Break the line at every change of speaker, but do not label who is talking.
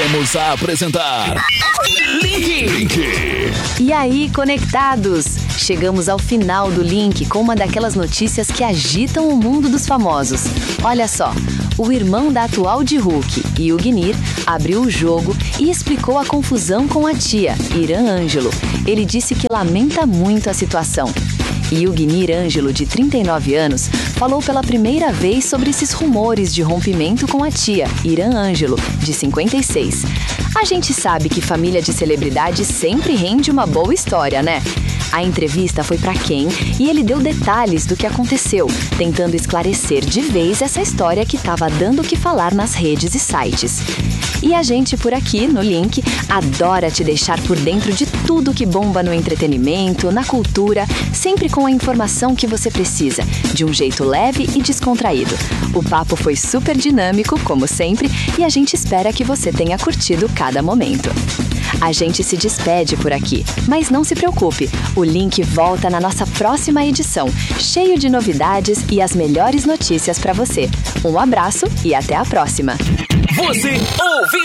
Voltamos a apresentar Link.
E aí, conectados? Chegamos ao final do Link com uma daquelas notícias que agitam o mundo dos famosos. Olha só, o irmão da atual de Hulk, Yugnir, abriu o jogo e explicou a confusão com a tia, Irã Ângelo. Ele disse que lamenta muito a situação. Yugnir Ângelo, de 39 anos, falou pela primeira vez sobre esses rumores de rompimento com a tia, Irã Ângelo, de 56. A gente sabe que família de celebridade sempre rende uma boa história, né? A entrevista foi para Ken e ele deu detalhes do que aconteceu, tentando esclarecer de vez essa história que estava dando o que falar nas redes e sites. E a gente por aqui, no Link, adora te deixar por dentro de tudo que bomba no entretenimento, na cultura, sempre com a informação que você precisa, de um jeito leve e descontraído. O papo foi super dinâmico, como sempre, e a gente espera que você tenha curtido cada momento. A gente se despede por aqui, mas não se preocupe, o Link volta na nossa próxima edição, cheio de novidades e as melhores notícias para você. Um abraço e até a próxima!
Você ouviu